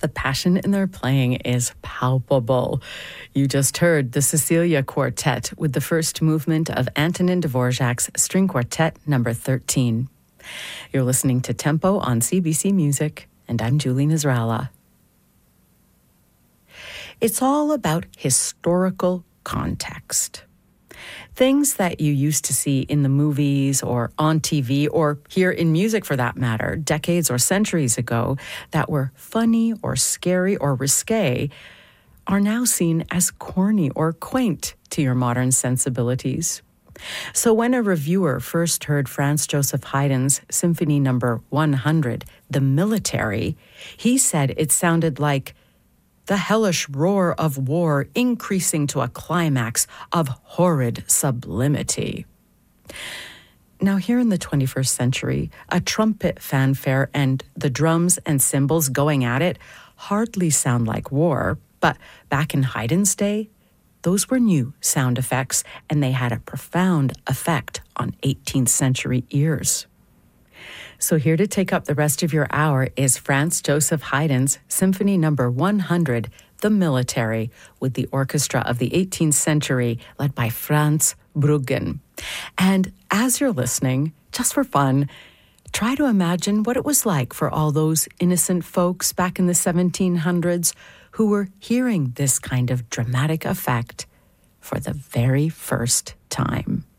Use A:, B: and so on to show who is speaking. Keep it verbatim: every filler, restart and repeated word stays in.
A: The passion in their playing is palpable. You just heard the Cecilia Quartet with the first movement of Antonin Dvorak's String Quartet number thirteen. You're listening to Tempo on C B C Music, and I'm Julie Nasrallah. It's all about historical context. Things that you used to see in the movies or on T V or hear in music for that matter, decades or centuries ago, that were funny or scary or risque, are now seen as corny or quaint to your modern sensibilities. So when a reviewer first heard Franz Joseph Haydn's Symphony number one hundred, The Military, he said it sounded like the hellish roar of war increasing to a climax of horrid sublimity. Now, here in the twenty-first century, a trumpet fanfare and the drums and cymbals going at it hardly sound like war, but back in Haydn's day, those were new sound effects, and they had a profound effect on eighteenth century ears. So here to take up the rest of your hour is Franz Joseph Haydn's Symphony number one hundred, The Military, with the orchestra of the eighteenth century led by Franz Bruggen. And as you're listening, just for fun, try to imagine what it was like for all those innocent folks back in the seventeen hundreds who were hearing this kind of dramatic effect for the very first time.